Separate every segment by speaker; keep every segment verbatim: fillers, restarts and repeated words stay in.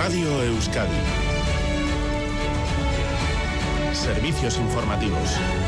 Speaker 1: Radio Euskadi. Servicios informativos.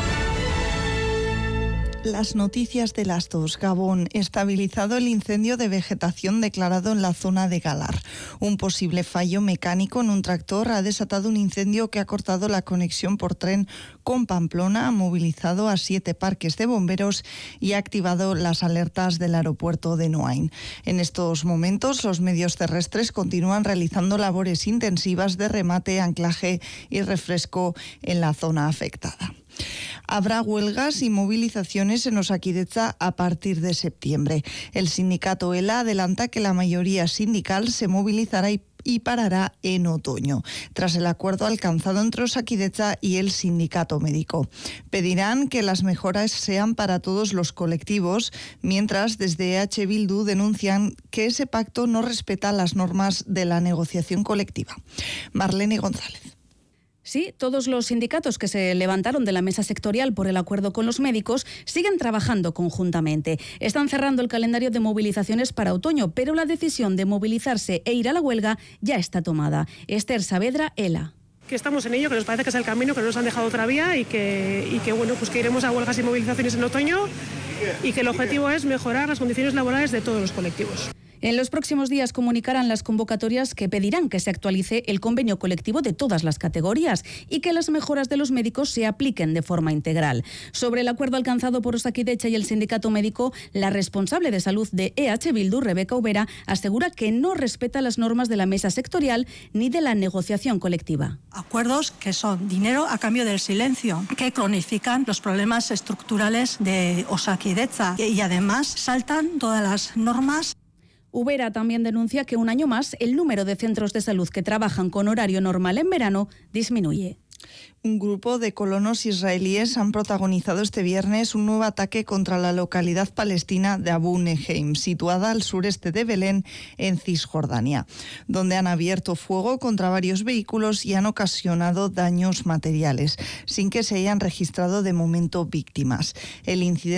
Speaker 2: Las noticias de las dos. Gabón, estabilizado el incendio de vegetación declarado en la zona de Galar. Un posible fallo mecánico en un tractor ha desatado un incendio que ha cortado la conexión por tren con Pamplona, ha movilizado a siete parques de bomberos y ha activado las alertas del aeropuerto de Noain. En estos momentos, los medios terrestres continúan realizando labores intensivas de remate, anclaje y refresco en la zona afectada. Habrá huelgas y movilizaciones en Osakidetza a partir de septiembre. El sindicato ELA adelanta que la mayoría sindical se movilizará y y parará en otoño, tras el acuerdo alcanzado entre Osakidetza y el sindicato médico. Pedirán que las mejoras sean para todos los colectivos, mientras desde E H Bildu denuncian que ese pacto no respeta las normas de la negociación colectiva. Marlene González.
Speaker 3: Sí, todos los sindicatos que se levantaron de la mesa sectorial por el acuerdo con los médicos siguen trabajando conjuntamente. Están cerrando el calendario de movilizaciones para otoño, pero la decisión de movilizarse e ir a la huelga ya está tomada. Esther Saavedra, ELA.
Speaker 4: Que estamos en ello, que nos parece que es el camino, que no nos han dejado otra vía y que, y que bueno, pues que iremos a huelgas y movilizaciones en otoño y que el objetivo es mejorar las condiciones laborales de todos los colectivos.
Speaker 3: En los próximos días comunicarán las convocatorias que pedirán que se actualice el convenio colectivo de todas las categorías y que las mejoras de los médicos se apliquen de forma integral. Sobre el acuerdo alcanzado por Osakidetza y el sindicato médico, la responsable de salud de E H Bildu, Rebeca Ubera, asegura que no respeta las normas de la mesa sectorial ni de la negociación colectiva.
Speaker 5: Acuerdos que son dinero a cambio del silencio, que cronifican los problemas estructurales de Osakidetza y además saltan todas las normas.
Speaker 3: Ubera también denuncia que un año más el número de centros de salud que trabajan con horario normal en verano disminuye.
Speaker 2: Un grupo de colonos israelíes han protagonizado este viernes un nuevo ataque contra la localidad palestina de Abu Neheim, situada al sureste de Belén, en Cisjordania, donde han abierto fuego contra varios vehículos y han ocasionado daños materiales, sin que se hayan registrado de momento víctimas. El incidente